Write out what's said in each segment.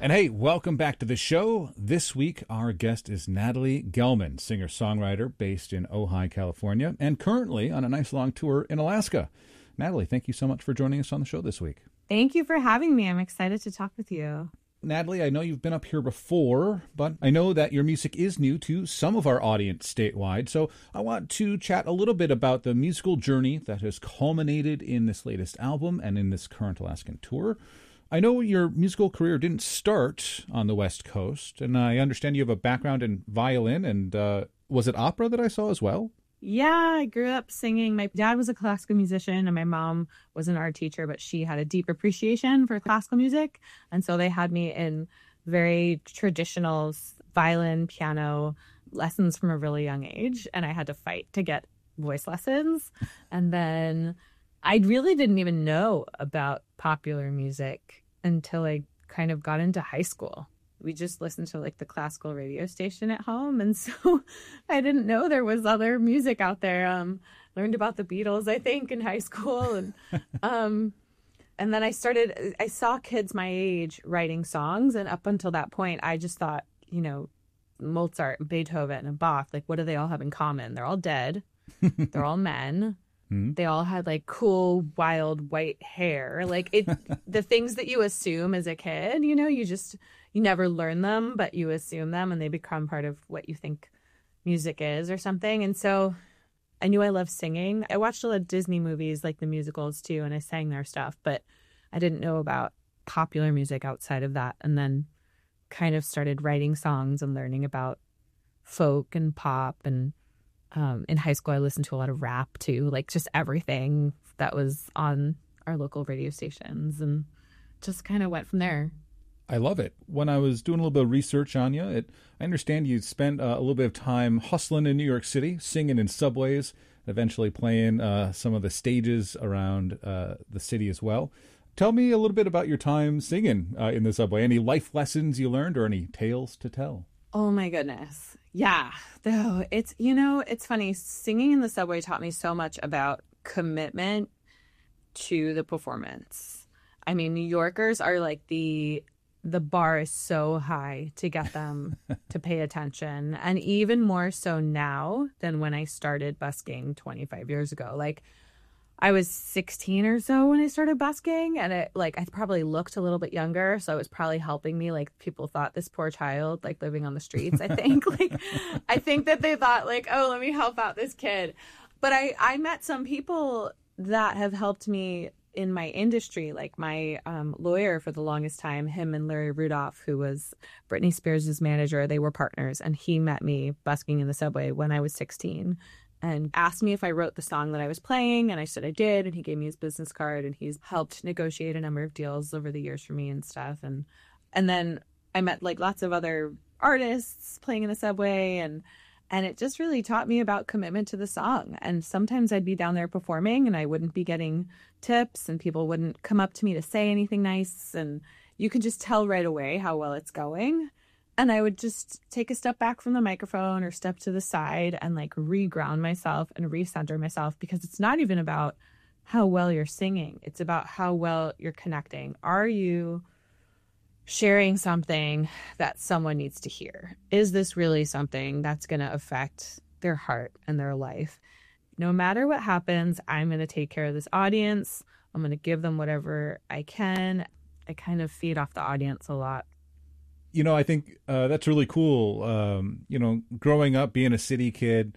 And hey, welcome back to the show. This week, our guest is Natalie Gelman, singer-songwriter based in Ojai, California, and currently on a nice long tour in Alaska. Natalie, thank you so much for joining us on the show this week. Thank you for having me. I'm excited to talk with you. Natalie, I know you've been up here before, but I know that your music is new to some of our audience statewide, so I want to chat a little bit about the musical journey that has culminated in this latest album and in this current Alaskan tour. I know your musical career didn't start on the West Coast, and I understand you have a background in violin, and was it opera that I saw as well? Yeah, I grew up singing. My dad was a classical musician and my mom was an art teacher, but she had a deep appreciation for classical music. And so they had me in very traditional violin, piano lessons from a really young age. And I had to fight to get voice lessons. And then I really didn't even know about popular music until I kind of got into high school. We just listened to like the classical radio station at home. And so I didn't know there was other music out there. Learned about the Beatles, I think, in high school. And then I saw kids my age writing songs. And up until that point, I just thought, Mozart and Beethoven and Bach, like, what do they all have in common? They're all dead. They're all men. They all had like cool, wild white hair. Like the things that you assume as a kid, you never learn them, but you assume them and they become part of what you think music is or something. And so I knew I loved singing. I watched a lot of Disney movies, like the musicals too, and I sang their stuff, but I didn't know about popular music outside of that. And then kind of started writing songs and learning about folk and pop. And in high school, I listened to a lot of rap too, like just everything that was on our local radio stations, and just kind of went from there. I love it. When I was doing a little bit of research on you, I understand you spent a little bit of time hustling in New York City, singing in subways, eventually playing some of the stages around the city as well. Tell me a little bit about your time singing in the subway. Any life lessons you learned or any tales to tell? Oh my goodness. Yeah. Though it's funny. Singing in the subway taught me so much about commitment to the performance. I mean, New Yorkers are like the bar is so high to get them to pay attention. And even more so now than when I started busking 25 years ago. Like, I was 16 or so when I started busking, and I probably looked a little bit younger, so it was probably helping me. Like, people thought, this poor child, like, living on the streets, I think. I think that they thought, like, oh, let me help out this kid. But I met some people that have helped me in my industry, like my lawyer for the longest time, him and Larry Rudolph, who was Britney Spears' manager. They were partners, and he met me busking in the subway when I was 16 and asked me if I wrote the song that I was playing, and I said I did, and he gave me his business card, and he's helped negotiate a number of deals over the years for me and stuff. And then I met like lots of other artists playing in the subway, and it just really taught me about commitment to the song. And sometimes I'd be down there performing and I wouldn't be getting tips, and people wouldn't come up to me to say anything nice, and you can just tell right away how well it's going. And I would just take a step back from the microphone or step to the side and like reground myself and recenter myself, because it's not even about how well you're singing. It's about how well you're connecting. Are you sharing something that someone needs to hear? Is this really something that's going to affect their heart and their life? No matter what happens, I'm going to take care of this audience. I'm going to give them whatever I can. I kind of feed off the audience a lot. I think that's really cool. Growing up, being a city kid,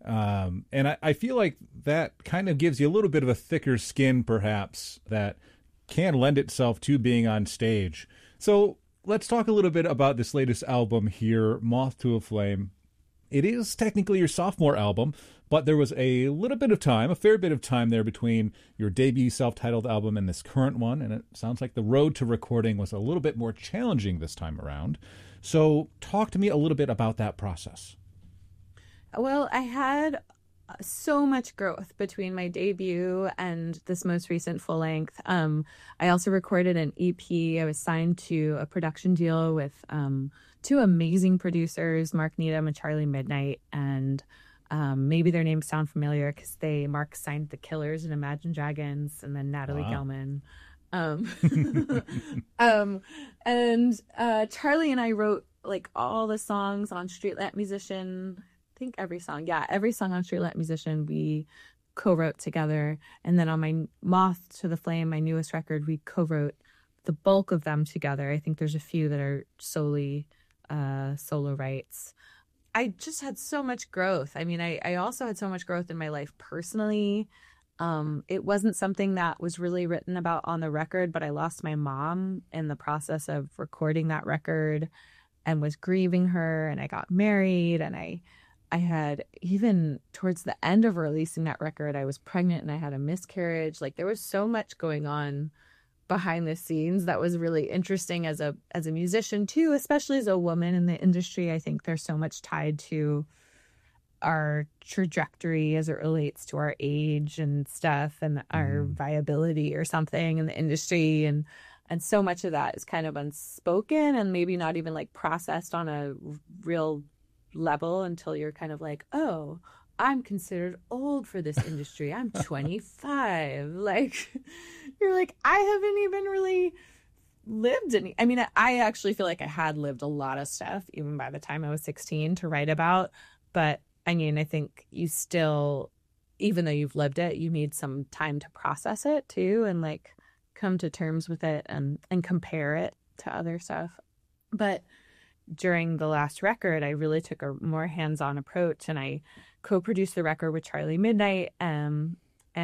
and I feel like that kind of gives you a little bit of a thicker skin, perhaps, that can lend itself to being on stage. So let's talk a little bit about this latest album here, Moth to a Flame. It is technically your sophomore album, but there was a fair bit of time there between your debut self-titled album and this current one, and it sounds like the road to recording was a little bit more challenging this time around. So talk to me a little bit about that process. Well, I had so much growth between my debut and this most recent full length. I also recorded an EP. I was signed to a production deal with two amazing producers, Mark Needham and Charlie Midnight, and maybe their names sound familiar because Mark signed The Killers and Imagine Dragons, and then Natalie Gelman. And Charlie and I wrote like all the songs on Street Lamp Musician. I think every song on Street Lamp Musician we co-wrote together. And then on my Moth to the Flame, my newest record, we co-wrote the bulk of them together. I think there's a few that are solely solo rights. I just had so much growth. I mean, I also had so much growth in my life personally. It wasn't something that was really written about on the record, but I lost my mom in the process of recording that record and was grieving her, and I got married, and I had, even towards the end of releasing that record, I was pregnant and I had a miscarriage. Like, there was so much going on behind the scenes that was really interesting as a musician too, especially as a woman in the industry. I think there's so much tied to our trajectory as it relates to our age and stuff, and our viability or something in the industry, and so much of that is kind of unspoken and maybe not even like processed on a real level until you're kind of like, oh, I'm considered old for this industry. I'm 25. Like, you're like, I haven't even really lived any. I mean, I actually feel like I had lived a lot of stuff even by the time I was 16 to write about. But I mean, I think you still, even though you've lived it, you need some time to process it too, and like come to terms with it and compare it to other stuff. But during the last record, I really took a more hands-on approach, and I co-produced the record with Charlie Midnight, and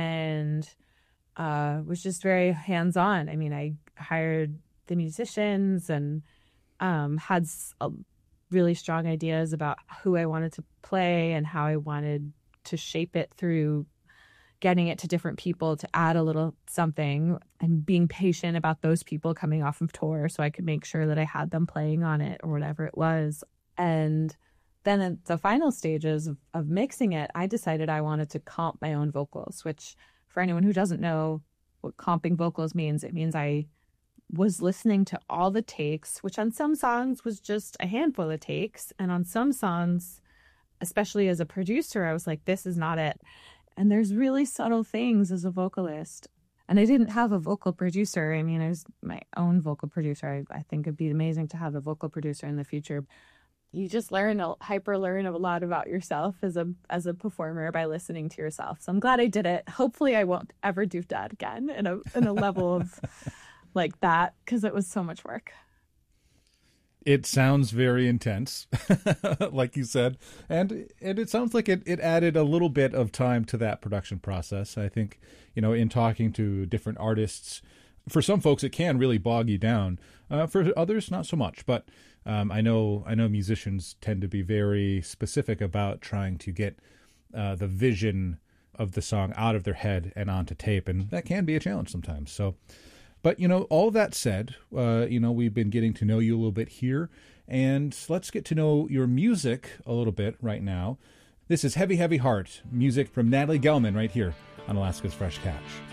was just very hands-on. I mean, I hired the musicians and had really strong ideas about who I wanted to play and how I wanted to shape it through getting it to different people to add a little something, and being patient about those people coming off of tour so I could make sure that I had them playing on it or whatever it was. And then at the final stages of mixing it, I decided I wanted to comp my own vocals, which for anyone who doesn't know what comping vocals means, it means I was listening to all the takes, which on some songs was just a handful of takes. And on some songs, especially as a producer, I was like, this is not it. And there's really subtle things as a vocalist. And I didn't have a vocal producer. I mean, I was my own vocal producer. I think it'd be amazing to have a vocal producer in the future. You just hyper learn a lot about yourself as a performer by listening to yourself. So I'm glad I did it. Hopefully I won't ever do that again in a level of like that, because it was so much work. It sounds very intense, like you said, and it sounds like it added a little bit of time to that production process. I think, in talking to different artists, for some folks it can really bog you down. For others, not so much. But I know musicians tend to be very specific about trying to get the vision of the song out of their head and onto tape, and that can be a challenge sometimes. So. But, all that said, we've been getting to know you a little bit here, and let's get to know your music a little bit right now. This is Heavy, Heavy Heart, music from Natalie Gelman right here on Alaska's Fresh Catch.